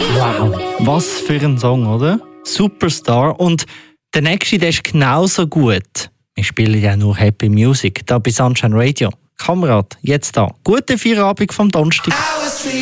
Wow, was für ein Song, oder? Superstar. Und der nächste, der ist genauso gut. Wir spielen ja nur Happy Music, da bei Sunshine Radio. Kamerad, jetzt da. Guten Feierabend vom Donnerstag.